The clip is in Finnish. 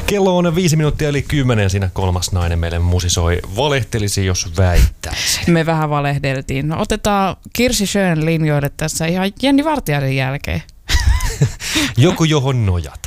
Kello on 5 minuuttia eli 10. Siinä kolmas nainen meille musisoi. Valehtelisi, jos väittäisi. Me vähän valehdeltiin. No, otetaan Kirsi Schön linjoille tässä ihan Jenni Vartijaisen jälkeen. Joku johon nojata.